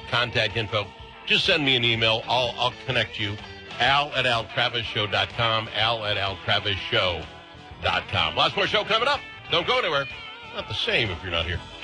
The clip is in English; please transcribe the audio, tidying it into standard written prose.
contact info, just send me an email. I'll connect you. Al@AlTravisShow.com. Al@AlTravisShow.com. Lots more show coming up. Don't go anywhere. Not the same if you're not here.